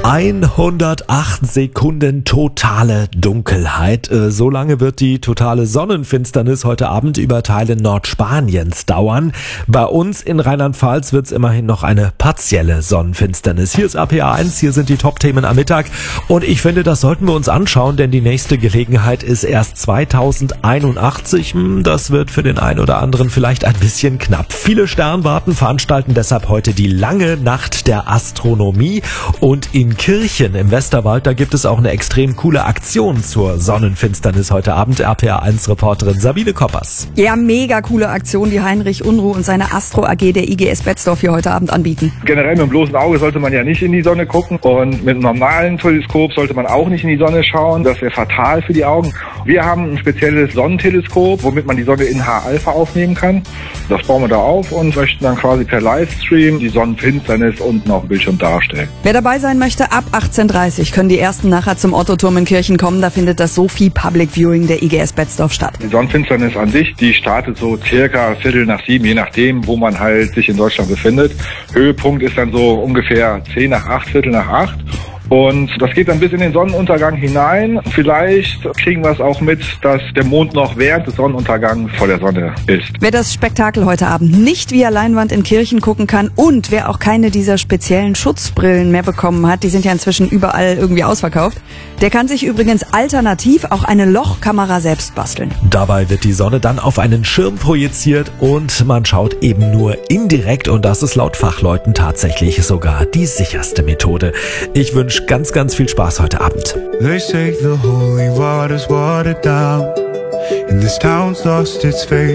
108 Sekunden totale Dunkelheit. So lange wird die totale Sonnenfinsternis heute Abend über Teile Nordspaniens dauern. Bei uns in Rheinland-Pfalz wird es immerhin noch eine partielle Sonnenfinsternis. Hier ist RPA1, hier sind die Top-Themen am Mittag. Und ich finde, das sollten wir uns anschauen, denn die nächste Gelegenheit ist erst 2081. Das wird für den einen oder anderen vielleicht ein bisschen knapp. Viele Sternwarten veranstalten deshalb heute die lange Nacht der Astronomie. Und in Kirchen im Westerwald, da gibt es auch eine extrem coole Aktion zur Sonnenfinsternis heute Abend. RPA1-Reporterin Sabine Koppers. Ja, mega coole Aktion, die Heinrich Unruh und seine Astro AG der IGS Betzdorf hier heute Abend anbieten. Generell mit dem bloßen Auge sollte man ja nicht in die Sonne gucken und mit einem normalen Teleskop sollte man auch nicht in die Sonne schauen. Das wäre fatal für die Augen. Wir haben ein spezielles Sonnenteleskop, womit man die Sonne in H-Alpha aufnehmen kann. Das bauen wir da auf und möchten dann quasi per Livestream die Sonnenfinsternis unten auf dem Bildschirm darstellen. Wer dabei sein möchte, ab 18:30 Uhr können die ersten nachher zum Ottoturm in Kirchen kommen. Da findet das Sophie Public Viewing der IGS Betzdorf statt. Die Sonnenfinsternis an sich, die startet so circa 6:45, je nachdem, wo man halt sich in Deutschland befindet. Höhepunkt ist dann so ungefähr 7:50, 7:45. Und das geht dann bis in den Sonnenuntergang hinein. Vielleicht kriegen wir es auch mit, dass der Mond noch während des Sonnenuntergangs vor der Sonne ist. Wer das Spektakel heute Abend nicht via Leinwand in Kirchen gucken kann und wer auch keine dieser speziellen Schutzbrillen mehr bekommen hat, die sind ja inzwischen überall irgendwie ausverkauft, der kann sich übrigens alternativ auch eine Lochkamera selbst basteln. Dabei wird die Sonne dann auf einen Schirm projiziert und man schaut eben nur indirekt und das ist laut Fachleuten tatsächlich sogar die sicherste Methode. Ich wünsche ganz, ganz viel Spaß heute Abend. They say the holy water's watered down, and this town's lost its faith.